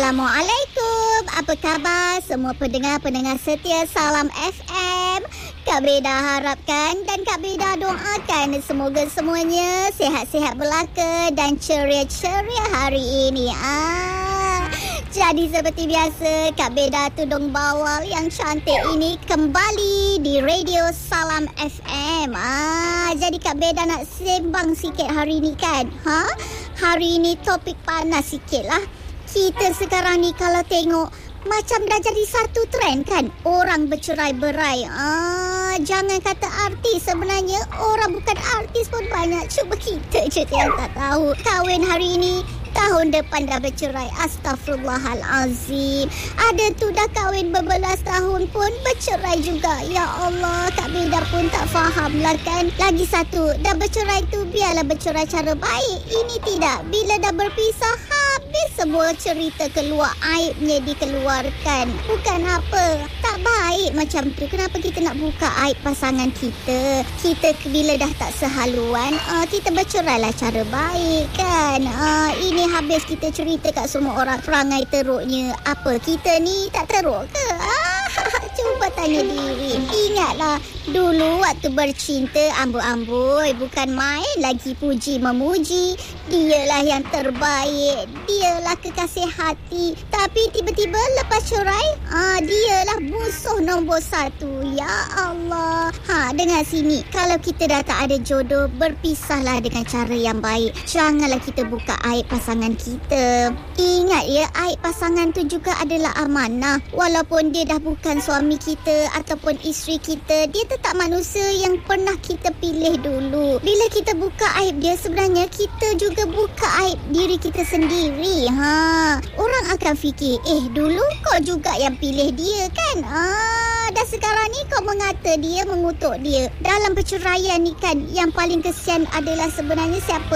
Assalamualaikum. Apa khabar semua pendengar-pendengar setia Salam FM? Kak Beda harapkan dan Kak Beda doakan semoga semuanya sihat-sihat belaka dan ceria-ceria hari ini. Jadi seperti biasa, Kak Beda tudung bawal yang cantik ini kembali di Radio Salam FM. Jadi Kak Beda nak sembang sikit hari ni kan? Hari ni topik panas sikit lah. Kita sekarang ni kalau tengok macam dah jadi satu trend kan, orang bercerai-berai. Jangan kata artis, sebenarnya orang bukan artis pun banyak. Cuba kita je yang tak tahu. Kahwin hari ini, tahun depan dah bercerai. Astaghfirullahalazim. Ada tu dah kahwin berbelas tahun pun bercerai juga. Ya Allah, Kak Beda pun tak faham lah kan. Lagi satu, dah bercerai tu biarlah bercerai cara baik. Ini tidak, bila dah berpisah habis semua cerita keluar, aibnya dikeluarkan. Bukan apa, tak baik macam tu. Kenapa kita nak buka aib pasangan kita? Kita bila dah tak sehaluan, kita bercerai lah cara baik kan. Ini habis kita cerita kat semua orang perangai teruknya. Apa kita ni tak teruk ke? Cuba tanya diri. Ingatlah dulu waktu bercinta amboi-amboi, bukan main lagi puji memuji. Dialah yang terbaik, dialah kekasih hati. Tapi tiba-tiba lepas cerai, dialah musuh nombor satu. Ya Allah. Dengar sini, kalau kita dah tak ada jodoh, berpisahlah dengan cara yang baik. Janganlah kita buka aib pasangan kita. Ingat ya, aib pasangan tu juga adalah amanah. Walaupun dia dah bukan suami kita ataupun isteri kita, dia tetap manusia yang pernah kita pilih dulu. Bila kita buka aib dia, sebenarnya kita juga buka aib diri kita sendiri. Orang akan fikir, dulu kau juga yang pilih dia kan? Dan sekarang ni kau mengata dia, mengutuk dia. Dalam perceraian ni kan, yang paling kesian adalah sebenarnya siapa?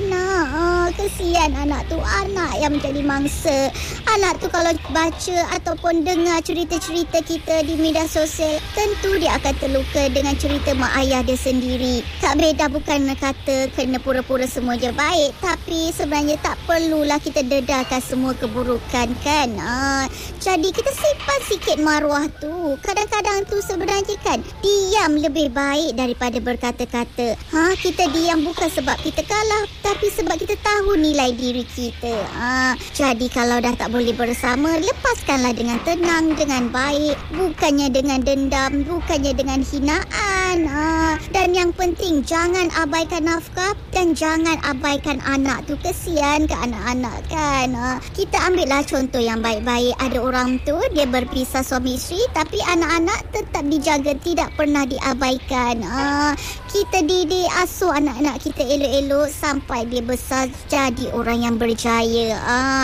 Anak. Kesian anak tu, anak yang menjadi mangsa. Anak tu kalau baca ataupun dengar cerita-cerita kita di media sosial, tentu dia akan terluka dengan cerita mak ayah dia sendiri. Kak Beda bukan kata kena pura-pura semua je baik, tapi sebenarnya tak perlulah kita dedahkan semua keburukan kan. Jadi kita simpan sikit maruah tu. Kadang-kadang tu sebenarnya kan, diam lebih baik daripada berkata-kata. Kita diam bukan sebab kita kalah, tapi sebab kita tahu nilai diri kita. Jadi kalau dah tak boleh bersama, lepaskanlah dengan tenang, dengan baik. Bukannya dengan dendam, bukannya dengan hinaan. Dan yang penting, jangan abaikan nafkah dan jangan abaikan anak tu. Kesian ke anak-anak kan. Kita ambillah contoh yang baik-baik. Ada orang tu, dia berpisah suami isteri, tapi anak-anak tetap dijaga, tidak pernah diabaikan. Kita didik, asuh anak-anak kita elok-elok sampai dia besar jadi orang yang berjaya.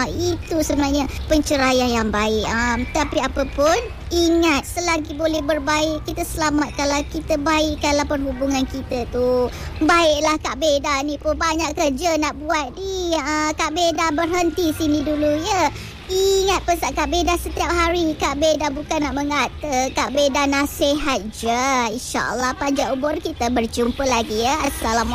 Itu sebenarnya penceraian yang baik. Tapi apapun, ingat, selagi boleh berbaik, kita selamatkanlah, kita baikkanlah perhubungan kita tu. Baiklah Kak Beda ni pun banyak kerja nak buat ni. Kak Beda berhenti sini dulu ya. Ingat pesan Kak Beda setiap hari. Kak Beda bukan nak mengata, Kak Beda nasihat je. InsyaAllah panjang umur, kita berjumpa lagi ya. Assalamualaikum.